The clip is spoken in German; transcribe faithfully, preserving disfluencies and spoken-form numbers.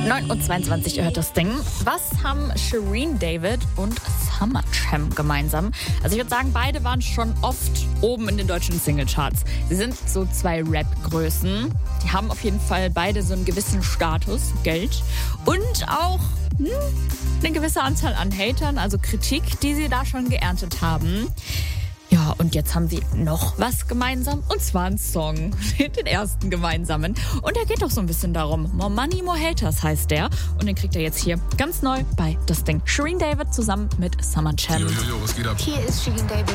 neun Uhr zweiundzwanzig, ihr hört das Ding. Was haben Shirin David und Summer Jam gemeinsam? Also ich würde sagen, beide waren schon oft oben in den deutschen Singlecharts. Sie sind so zwei Rap-Größen. Die haben auf jeden Fall beide so einen gewissen Status, Geld und auch hm, eine gewisse Anzahl an Hatern, also Kritik, die sie da schon geerntet haben. Ja, und jetzt haben sie noch was gemeinsam, und zwar einen Song, den ersten gemeinsamen. Und der geht doch so ein bisschen darum. More Money, More Haters heißt der. Und den kriegt er jetzt hier ganz neu bei Das Ding. Shirin David zusammen mit Summer Jam. Yo, yo, yo, was geht ab? Hier ist Shirin David.